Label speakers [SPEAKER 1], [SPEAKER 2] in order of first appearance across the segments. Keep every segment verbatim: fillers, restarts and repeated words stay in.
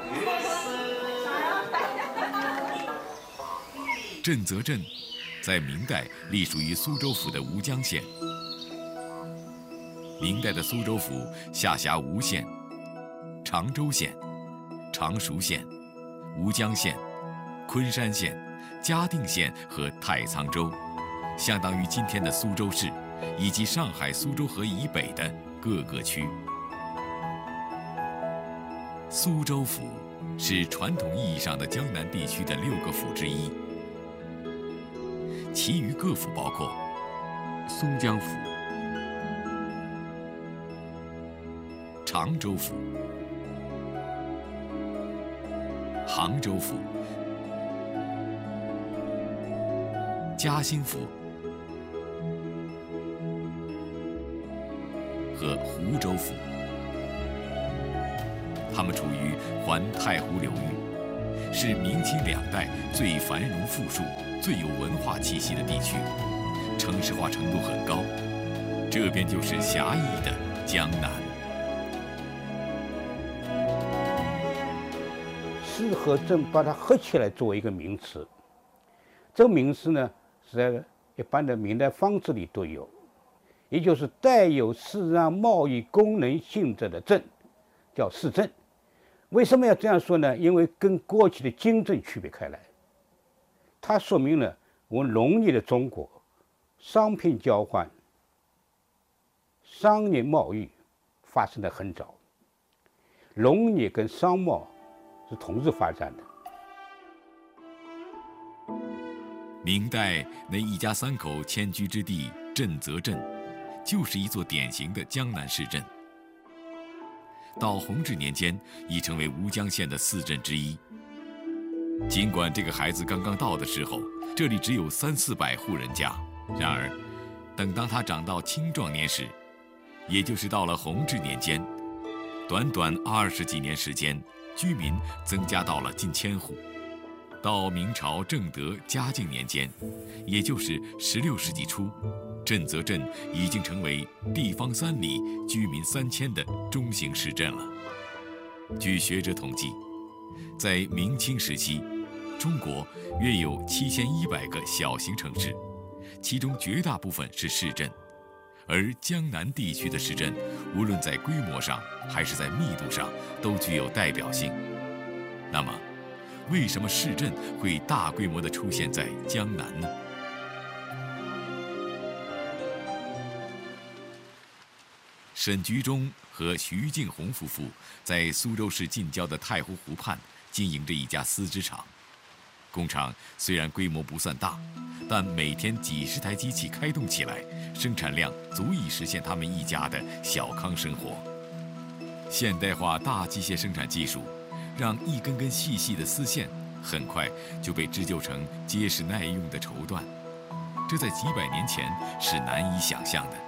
[SPEAKER 1] 震泽镇在明代隶属于苏州府的吴江县。明代的苏州府下辖吴县、常州县、常熟县、吴江县、昆山县、嘉定县和太仓州，相当于今天的苏州市以及上海苏州河以北的各个区。苏州府是传统意义上的江南地区的六个府之一，其余各府包括松江府、常州府、杭州府、嘉兴府和湖州府。它们处于环太湖流域，是明清两代最繁荣富庶、最有文化气息的地区，城市化程度很高。这边就是狭义的江南。
[SPEAKER 2] 市和镇把它合起来作为一个名词，这个名词呢是在一般的明代方志里都有，也就是带有市让贸易功能性质的镇，叫市镇。为什么要这样说呢？因为跟过去的京镇区别开来，它说明了我们农业的中国，商品交换、商业贸易发生得很早，农业跟商贸是同时发展的。
[SPEAKER 1] 明代那一家三口迁居之地震泽镇，就是一座典型的江南市镇。到弘治年间，已成为吴江县的四镇之一。尽管这个孩子刚刚到的时候，这里只有三四百户人家，然而，等当他长到青壮年时，也就是到了弘治年间，短短二十几年时间，居民增加到了近千户。到明朝正德、嘉靖年间，也就是十六世纪初，震泽镇已经成为地方三里、居民三千的中型市镇了。据学者统计，在明清时期，中国约有七千一百个小型城市，其中绝大部分是市镇，而江南地区的市镇，无论在规模上还是在密度上，都具有代表性。那么，为什么市镇会大规模地出现在江南呢？沈菊中和徐敬红夫妇在苏州市近郊的太湖湖畔经营着一家丝织厂。工厂虽然规模不算大，但每天几十台机器开动起来，生产量足以实现他们一家的小康生活。现代化大机械生产技术让一根根细细的丝线很快就被织就成结实耐用的绸缎，这在几百年前是难以想象的。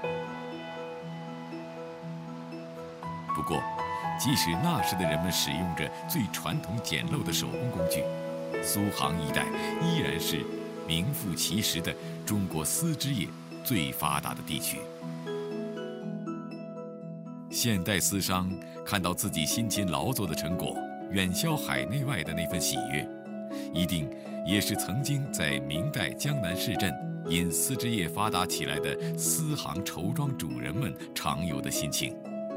[SPEAKER 1] 不过，即使那时的人们使用着最传统简陋的手工工具，苏杭一带依然是名副其实的中国丝织业最发达的地区。现代丝商看到自己辛勤劳作的成果远销海内外的那份喜悦，一定也是曾经在明代江南市镇因丝织业发达起来的丝行绸庄主人们常有的心情。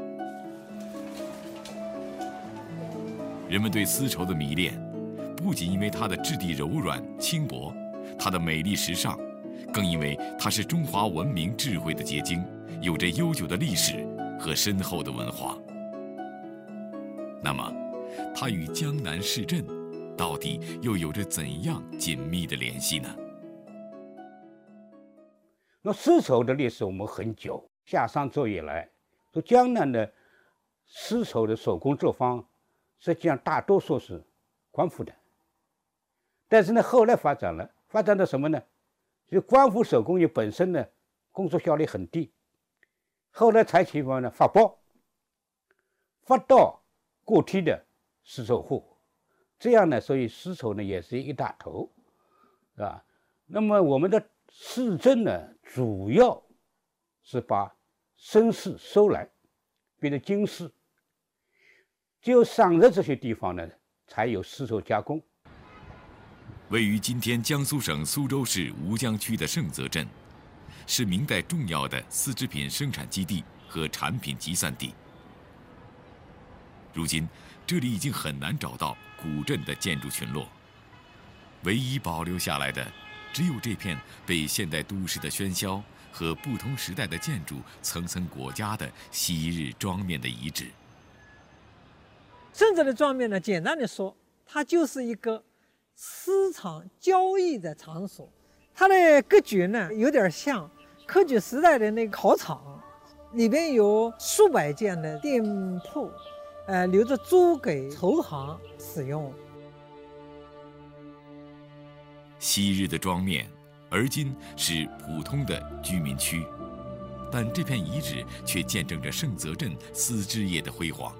[SPEAKER 1] 人们对丝绸的迷恋，不仅因为它的质地柔软轻薄，它的美丽时尚，更因为它是中华文明智慧的结晶，有着悠久的历史和深厚的文化。那么，它与江南市镇到底又有着怎样紧密的联系呢？
[SPEAKER 2] 那丝绸的历史我们很久，夏商周以来，说江南的丝绸的手工作坊，实际上大多数是官府的。但是呢，后来发展了，发展到什么呢？就官府手工业本身呢，工作效率很低。后来采取方呢，发包，发到个体的丝绸户，这样呢，所以丝绸呢也是一大头，是吧？那么我们的市镇呢，主要是把绅士收来，变成京市。只有上热这些地方呢， 才有丝绸加工。
[SPEAKER 1] 位于今天江苏省苏州市吴江区的盛泽镇，是明代重要的丝织品生产基地和产品集散地。如今，这里已经很难找到古镇的建筑群落，唯一保留下来的，只有这片被现代都市的喧嚣和不同时代的建筑层层裹挟的昔日庄面的遗址。
[SPEAKER 3] 盛泽的庄面呢，简单的说，它就是一个丝厂交易的场所。它的格局呢，有点像科举时代的那个考场，里边有数百间的店铺，呃，留着租给筹行使用。
[SPEAKER 1] 昔日的庄面，而今是普通的居民区，但这片遗址却见证着盛泽镇丝织业的辉煌。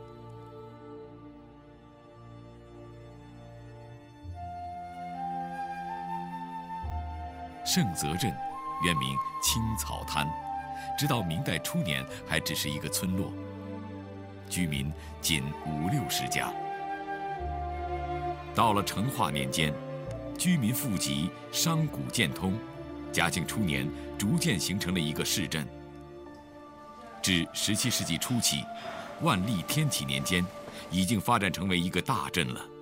[SPEAKER 1] 盛泽镇原名青草滩，直到明代初年还只是一个村落，居民仅五六十家。到了成化年间，居民富集，商贾渐通，嘉庆初年逐渐形成了一个市镇。至十七世纪初期，万历天启年间，已经发展成为一个大镇了。